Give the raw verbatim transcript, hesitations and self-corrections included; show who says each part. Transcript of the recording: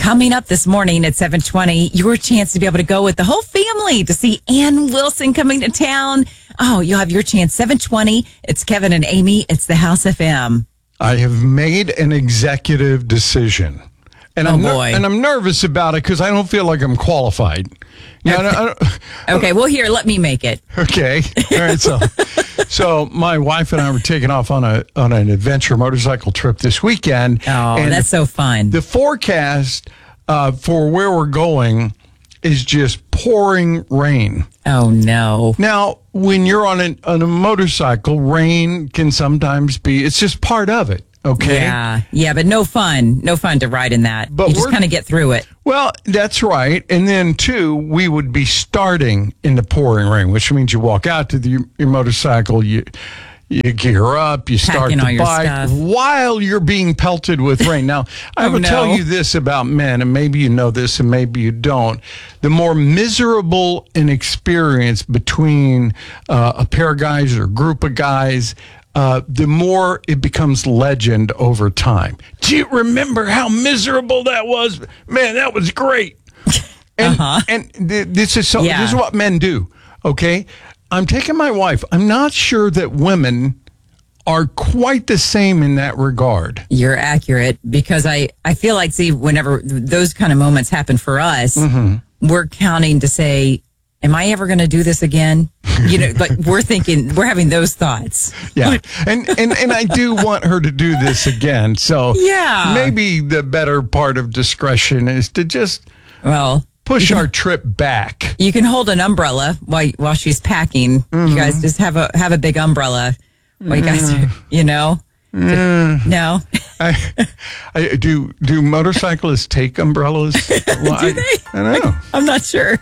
Speaker 1: Coming up this morning at seven twenty, your chance to be able to go with the whole family to see Ann Wilson coming to town. Oh, you'll have your chance. seven twenty. It's Kevin and Amy. It's the House F M.
Speaker 2: I have made an executive decision. And
Speaker 1: oh,
Speaker 2: I'm ner-
Speaker 1: boy.
Speaker 2: and I'm nervous about it because I don't feel like I'm qualified. You know,
Speaker 1: okay.
Speaker 2: I don't, I don't,
Speaker 1: okay, well, here, let me make it.
Speaker 2: Okay. All right. So, so my wife and I were taking off on a on an adventure motorcycle trip this weekend.
Speaker 1: Oh,
Speaker 2: and
Speaker 1: that's so fun.
Speaker 2: The forecast uh, for where we're going is just pouring rain.
Speaker 1: Oh, no.
Speaker 2: Now, when you're on, an, on a motorcycle, rain can sometimes be, it's just part of it. Okay.
Speaker 1: Yeah. Yeah, but no fun. No fun to ride in that.
Speaker 2: But
Speaker 1: you just kind of get through it.
Speaker 2: Well, that's right. And then, too, we would be starting in the pouring rain, which means you walk out to the, your motorcycle, you you gear up, you start
Speaker 1: Packing all
Speaker 2: the
Speaker 1: your
Speaker 2: bike
Speaker 1: stuff.
Speaker 2: while you're being pelted with rain. Now, I
Speaker 1: Oh,
Speaker 2: will
Speaker 1: no.
Speaker 2: tell you this about men, and maybe you know this and maybe you don't. The more miserable an experience between uh, a pair of guys or a group of guys, Uh, the more it becomes legend over time. Do you remember how miserable that was? Man, that was great. And
Speaker 1: Uh-huh.
Speaker 2: and th- this is so.
Speaker 1: Yeah.
Speaker 2: This is what men do. Okay, I'm taking my wife. I'm not sure that women are quite the same in that regard.
Speaker 1: You're accurate because I, I feel like, see, whenever those kind of moments happen for us,
Speaker 2: Mm-hmm.
Speaker 1: we're counting to say, am I ever going to do this again? You know, like we're thinking, we're having those thoughts.
Speaker 2: Yeah, and and and I do want her to do this again. So
Speaker 1: Yeah.
Speaker 2: maybe the better part of discretion is to just
Speaker 1: Well,
Speaker 2: push our trip back.
Speaker 1: you can hold an umbrella while while she's packing.
Speaker 2: Mm-hmm.
Speaker 1: You guys just have a have a big umbrella while you guys, are, you know.
Speaker 2: Mm.
Speaker 1: No.
Speaker 2: I, I do. Do motorcyclists take umbrellas? Well,
Speaker 1: Do
Speaker 2: I,
Speaker 1: they?
Speaker 2: I don't know.
Speaker 1: I'm not sure.